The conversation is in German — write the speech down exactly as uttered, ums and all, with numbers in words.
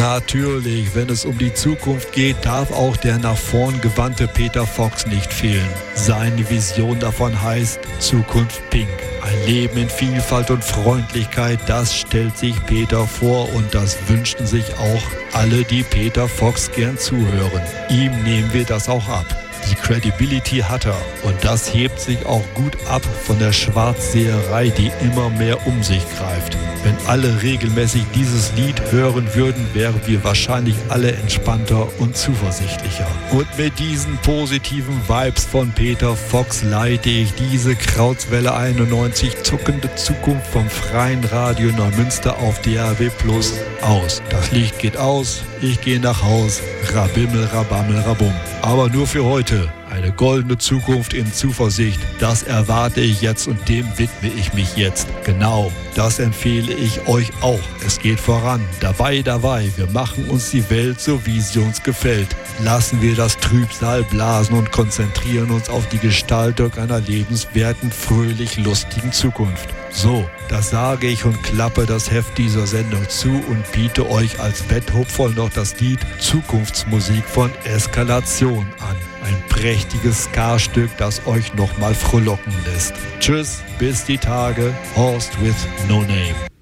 Natürlich, wenn es um die Zukunft geht, darf auch der nach vorn gewandte Peter Fox nicht fehlen. Seine Vision davon heißt Zukunft Pink. Ein Leben in Vielfalt und Freundlichkeit, das stellt sich Peter vor und das wünschten sich auch alle, die Peter Fox gern zuhören. Ihm nehmen wir das auch ab. Die Credibility hat er und das hebt sich auch gut ab von der Schwarzseherei, die immer mehr um sich greift. Wenn alle regelmäßig dieses Lied hören würden, wären wir wahrscheinlich alle entspannter und zuversichtlicher. Und mit diesen positiven Vibes von Peter Fox leite ich diese Krautswelle einundneunzig zuckende Zukunft vom Freien Radio Neumünster auf D A B Plus aus. Das Licht geht aus, ich gehe nach Haus, rabimmel, rabammel, rabum. Aber nur für heute. Eine goldene Zukunft in Zuversicht, das erwarte ich jetzt und dem widme ich mich jetzt. Genau, das empfehle ich euch auch. Es geht voran, dabei, dabei. Wir machen uns die Welt so, wie sie uns gefällt. Lassen wir das Trübsal blasen und konzentrieren uns auf die Gestaltung einer lebenswerten, fröhlich lustigen Zukunft. So, das sage ich und klappe das Heft dieser Sendung zu und biete euch als betthupferl noch das Lied Zukunftsmusik von Eskalation an. Ein prächtiges Ska-Stück, das euch nochmal frohlocken lässt. Tschüss, bis die Tage. Horst with No Name.